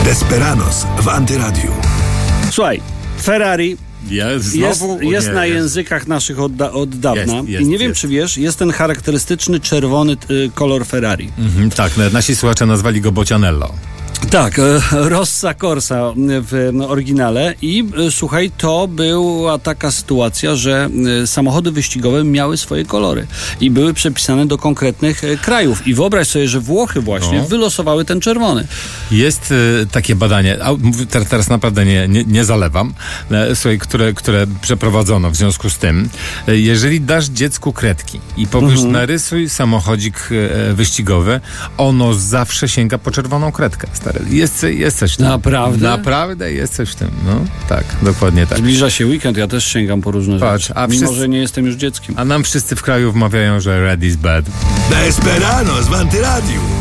Desperados w Antyradiu. Słuchaj, Ferrari jest na językach naszych od dawna. I nie wiem, czy wiesz, jest ten charakterystyczny czerwony kolor Ferrari. Tak, nasi słuchacze nazwali go Bocianello. Tak, Rossa Corsa w oryginale i słuchaj, to była taka sytuacja, że samochody wyścigowe miały swoje kolory i były przepisane do konkretnych krajów i wyobraź sobie, że Włochy właśnie wylosowały ten czerwony. Jest takie badanie, teraz naprawdę nie zalewam, słuchaj, które przeprowadzono w związku z tym. Jeżeli dasz dziecku kredki i powiesz, narysuj samochodzik wyścigowy, ono zawsze sięga po czerwoną kredkę. Jest coś w tym. Naprawdę? Naprawdę jest coś w tym. No, tak, dokładnie tak. Zbliża się weekend, ja też sięgam po różne rzeczy. Mimo, że nie jestem już dzieckiem. A nam wszyscy w kraju wmawiają, że red is bad. Desperados w Antyradiu.